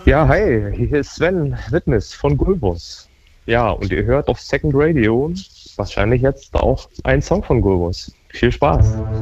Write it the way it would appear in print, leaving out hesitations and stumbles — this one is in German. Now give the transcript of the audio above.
Ja, hi, hier ist Sven Witness von Gulbus. Ja, und ihr hört auf Second Radio wahrscheinlich jetzt auch einen Song von Gulbus. Viel Spaß.